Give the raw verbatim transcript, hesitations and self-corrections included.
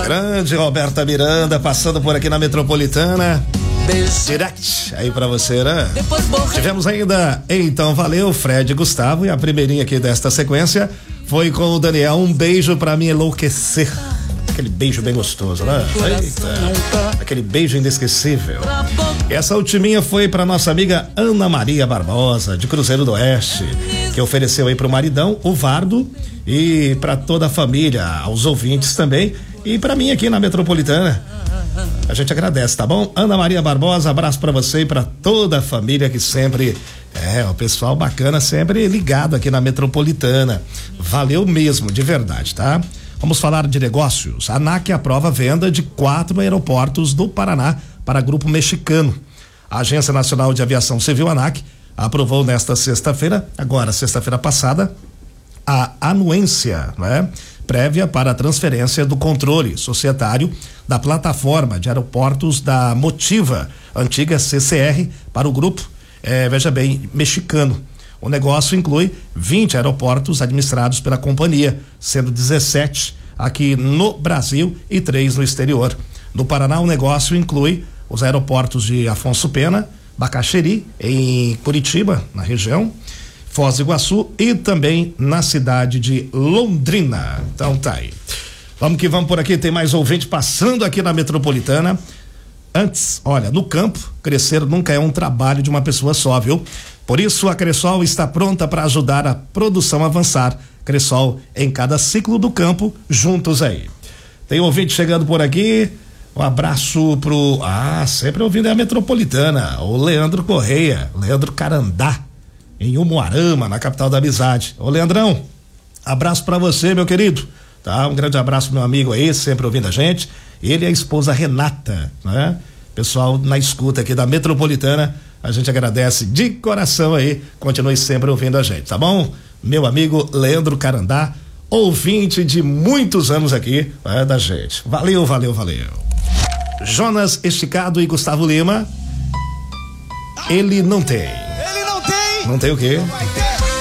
Grande Roberta Miranda passando por aqui na Metropolitana. Direct aí pra você, né? Tivemos ainda, então valeu, Fred e Gustavo, e a primeirinha aqui desta sequência foi com o Daniel, um beijo pra me enlouquecer. Aquele beijo bem gostoso, né? Eita, aquele beijo inesquecível. E essa ultiminha foi pra nossa amiga Ana Maria Barbosa, de Cruzeiro do Oeste, que ofereceu aí pro maridão, o Vardo, e pra toda a família, aos ouvintes também, e pra mim aqui na Metropolitana. A gente agradece, tá bom? Ana Maria Barbosa, abraço pra você e pra toda a família que sempre, é, o pessoal bacana sempre ligado aqui na Metropolitana. Valeu mesmo, de verdade, tá? Vamos falar de negócios. A ANAC aprova a venda de quatro aeroportos do Paraná para grupo mexicano. A Agência Nacional de Aviação Civil, ANAC, aprovou nesta sexta-feira, agora sexta-feira passada, a anuência, né, prévia para a transferência do controle societário da plataforma de aeroportos da Motiva, antiga C C R, para o grupo, eh, veja bem, mexicano. O negócio inclui vinte aeroportos administrados pela companhia, sendo dezessete aqui no Brasil e três no exterior. No Paraná, o negócio inclui os aeroportos de Afonso Pena, Bacaxeri, em Curitiba, na região, Foz do Iguaçu e também na cidade de Londrina. Então tá aí. Vamos que vamos por aqui, tem mais ouvinte passando aqui na Metropolitana. Antes, olha, no campo, crescer nunca é um trabalho de uma pessoa só, viu? Por isso, a Cressol está pronta para ajudar a produção a avançar. Cressol em cada ciclo do campo, juntos aí. Tem um ouvinte chegando por aqui, um abraço pro, ah, sempre ouvindo é a Metropolitana, o Leandro Correia, Leandro Carandá, em Umuarama, na capital da amizade. Ô Leandrão, abraço para você, meu querido, tá? Um grande abraço, meu amigo aí, sempre ouvindo a gente. Ele e a esposa Renata, né? Pessoal na escuta aqui da Metropolitana, a gente agradece de coração aí, continue sempre ouvindo a gente, tá bom? Meu amigo Leandro Carandá, ouvinte de muitos anos aqui, é, da gente. Valeu, valeu, valeu. Jonas Esticado e Gustavo Lima, ele não tem. Ele não tem. Não tem o quê? Não vai